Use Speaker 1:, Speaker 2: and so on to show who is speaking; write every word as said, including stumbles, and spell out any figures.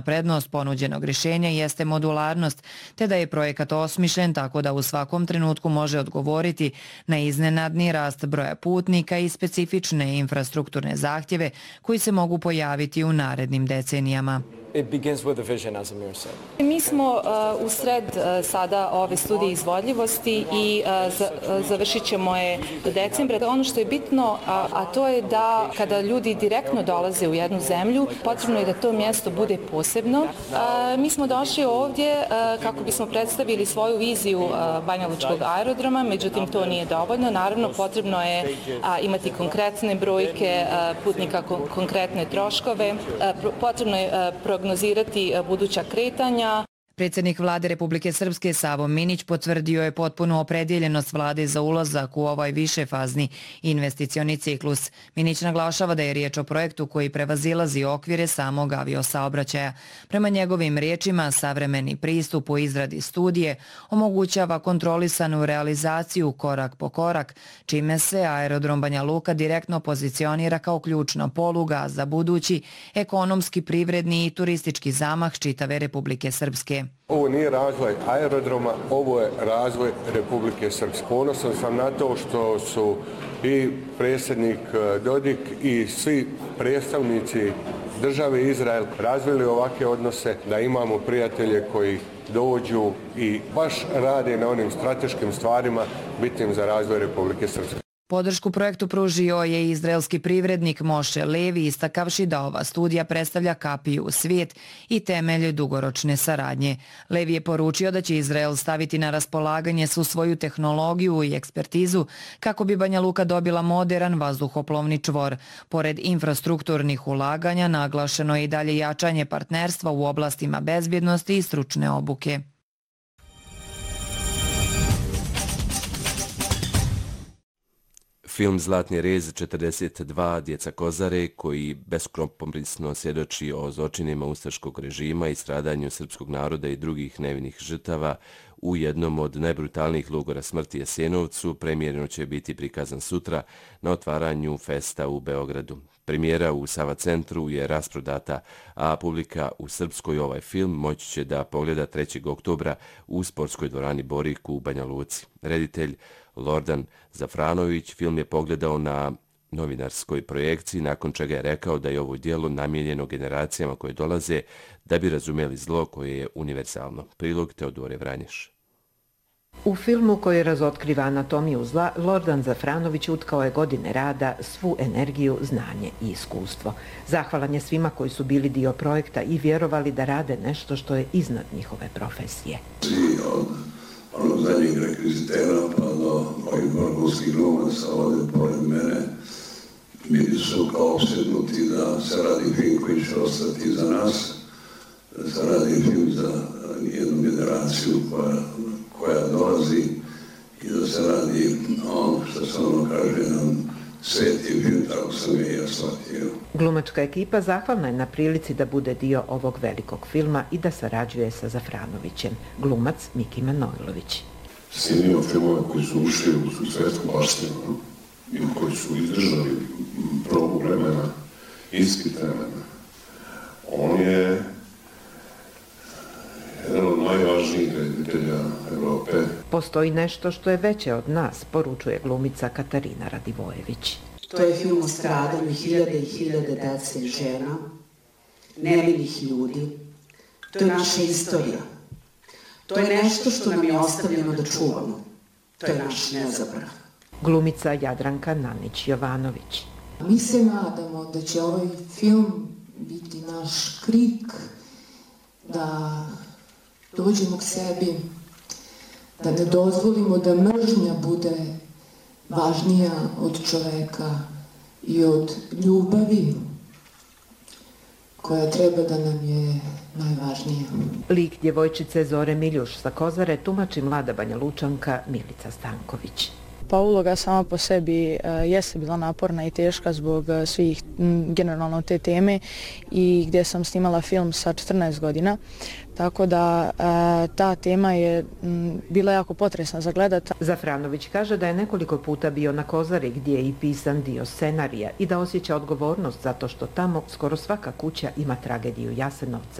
Speaker 1: prednost ponuđenog rješenja jeste modularnost, te da je projekat osmišljen tako da u svakom trenutku može odgovoriti na iznenadni rast broja putnika i specifične infrastrukturne zahtjeve koji se mogu pojaviti u narednim decenijama.
Speaker 2: Mi smo uh, u sred uh, sada ove studije izvodljivosti i uh, za, uh, završit ćemo je do decembra. Ono što je bitno, a, a to je da kada ljudi direktno dolaze u jednu zemlju, potrebno je da to mjesto bude posebno. Uh, mi smo došli ovdje uh, kako bismo predstavili svoju viziju uh, Banja Lučkog aerodroma, međutim to nije dovoljno. Naravno, potrebno je uh, imati konkretne brojke uh, putnika, kon konkretne troškove. Uh, potrebno je uh, prognozirati buduća kretanja.
Speaker 1: Predsjednik Vlade Republike Srpske Savo Minić potvrdio je potpunu opredjeljenost vlade za ulazak u ovaj višefazni investicioni ciklus. Minić naglašava da je riječ o projektu koji prevazilazi okvire samog aviosaobraćaja. Prema njegovim riječima, savremeni pristup u izradi studije omogućava kontrolisanu realizaciju korak po korak, čime se aerodrom Banja Luka direktno pozicionira kao ključna poluga za budući ekonomski, privredni i turistički zamah čitave Republike Srpske.
Speaker 3: Ovo nije razvoj aerodroma, ovo je razvoj Republike Srpske. Ponosan sam na to što su i predsjednik Dodik i svi predstavnici države Izrael razvili ovakve odnose, da imamo prijatelje koji dođu i baš rade na onim strateškim stvarima bitnim za razvoj Republike Srpske.
Speaker 1: Podršku projektu pružio je izraelski privrednik Moše Levi, istakavši da ova studija predstavlja kapiju u svijet i temelj dugoročne saradnje. Levi je poručio da će Izrael staviti na raspolaganje svu svoju tehnologiju i ekspertizu kako bi Banja Luka dobila moderan vazduhoplovni čvor. Pored infrastrukturnih ulaganja, naglašeno je i dalje jačanje partnerstva u oblastima bezbjednosti i stručne obuke.
Speaker 4: Film Zlatni rez četrdeset dva Djeca Kozare, koji beskompromisno svjedoči o zločinima ustaškog režima i stradanju srpskog naroda i drugih nevinih žrtava u jednom od najbrutalnijih logora smrti Jasenovcu, premijerno će biti prikazan sutra na otvaranju festa u Beogradu. Premijera u Sava centru je rasprodata, a publika u Srpskoj ovaj film moći će da pogleda trećeg oktobra u sportskoj dvorani Borik u Banja Luci. Reditelj Lordan Zafranović film je pogledao na novinarskoj projekciji, nakon čega je rekao da je ovo djelo namijenjeno generacijama koje dolaze da bi razumjeli zlo koje je univerzalno. Prilog Teodore Vranješ.
Speaker 5: U filmu koji razotkriva anatomiju zla, Lordan Zafranović utkao je godine rada, svu energiju, znanje i iskustvo. Zahvalan je svima koji su bili dio projekta i vjerovali da rade nešto što je iznad njihove profesije.
Speaker 6: Svi od onog zadnjeg rekvizitera pa do ovih vrhunskih glumaca ovdje pored mene bili su kao osjetnuti da se radi film koji će ostati za nas, da se radi film za jednu generaciju koja koja dolazi i da se radi ono što se ono kaže nam sveti film, tako sam je ja shvatio.
Speaker 5: Glumačka ekipa zahvalna je na prilici da bude dio ovog velikog filma i da sarađuje sa Zafranovićem. Glumac Miki Manojlović.
Speaker 6: Snimio filmove koji su ušli u svetsku baštinu i koji su izdržali probu vremena, ispit vremena. On je jedan od najvažnijih reditelja Evrope.
Speaker 5: Postoji nešto što je veće od nas, poručuje glumica Katarina Radivojević.
Speaker 7: To je film o stradanju hiljade i hiljade dece i žena, nevinih ljudi. To je naša istorija. To je nešto što nam je ostavljeno da čuvamo. To je naš nezaborav.
Speaker 5: Glumica Jadranka Nanić-Jovanović.
Speaker 8: Mi se nadamo da će ovaj film biti naš krik da dođemo k sebi, da ne dozvolimo da mržnja bude važnija od čoveka i od ljubavi koja treba da nam je najvažnija.
Speaker 5: Lik djevojčice Zore Miljuš sa Kozare tumači mlada Banja Lučanka Milica Stanković.
Speaker 9: Pa uloga sama po sebi jeste bila naporna i teška zbog svih generalno te teme i gdje sam snimala film sa četrnaest godina. Tako da ta tema je bila jako potresna za gledat.
Speaker 5: Zafranović kaže da je nekoliko puta bio na Kozari gdje je i pisan dio scenarija i da osjeća odgovornost zato što tamo skoro svaka kuća ima tragediju Jasenovca.